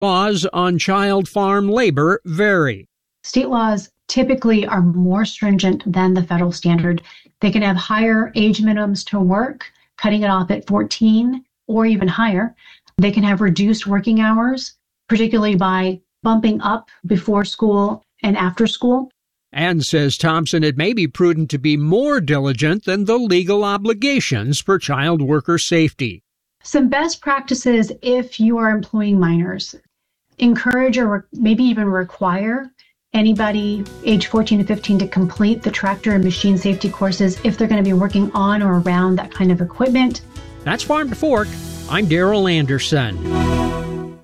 Laws on child farm labor vary. State laws typically are more stringent than the federal standard. They can have higher age minimums to work, cutting it off at 14 or even higher. They can have reduced working hours, particularly by bumping up before school and after school. And says Thompson, it may be prudent to be more diligent than the legal obligations for child worker safety. Some best practices if you are employing minors. Encourage or maybe even require anybody age 14 to 15 to complete the tractor and machine safety courses if they're going to be working on or around that kind of equipment. That's Farm to Fork. I'm Daryl Anderson.